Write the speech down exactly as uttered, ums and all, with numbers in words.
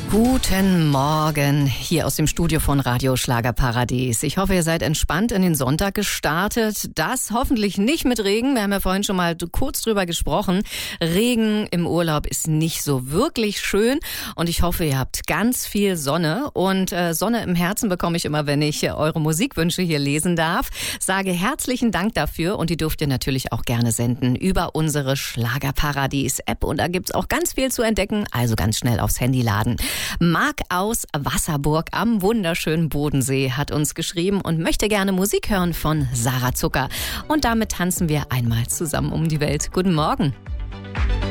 Guten Morgen, hier aus dem Studio von Radio Schlagerparadies. Ich hoffe, ihr seid entspannt in den Sonntag gestartet. Das hoffentlich nicht mit Regen. Wir haben ja vorhin schon mal kurz drüber gesprochen. Regen im Urlaub ist nicht so wirklich schön. Und ich hoffe, ihr habt ganz viel Sonne. Und äh, Sonne im Herzen bekomme ich immer, wenn ich äh, eure Musikwünsche hier lesen darf. Sage herzlichen Dank dafür. Und die dürft ihr natürlich auch gerne senden über unsere Schlagerparadies-App. Und da gibt's auch ganz viel zu entdecken. Also ganz schnell aufs Handy laden. Marc aus Wasserburg am wunderschönen Bodensee hat uns geschrieben und möchte gerne Musik hören von Sarah Zucker. Und damit tanzen wir einmal zusammen um die Welt. Guten Morgen.